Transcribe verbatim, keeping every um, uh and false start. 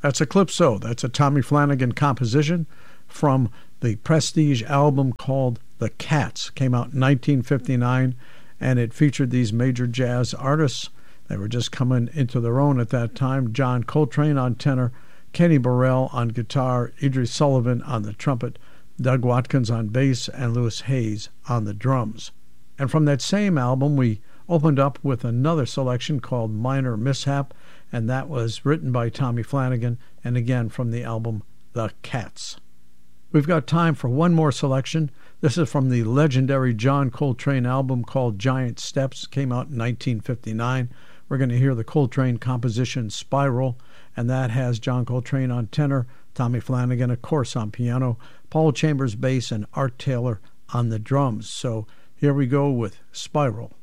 That's Eclipso. That's a Tommy Flanagan composition from the Prestige album called The Cats. Came out in nineteen fifty-nine, and it featured these major jazz artists. They were just coming into their own at that time. John Coltrane on tenor, Kenny Burrell on guitar, Idris Sullivan on the trumpet, Doug Watkins on bass, and Louis Hayes on the drums. And from that same album, we opened up with another selection called Minor Mishap, and that was written by Tommy Flanagan, and again from the album The Cats. We've got time for one more selection. This is from the legendary John Coltrane album called Giant Steps. Came out in nineteen fifty-nine. We're going to hear the Coltrane composition Spiral, and that has John Coltrane on tenor, Tommy Flanagan, of course, on piano, Paul Chambers bass, and Art Taylor on the drums. So here we go with Spiral.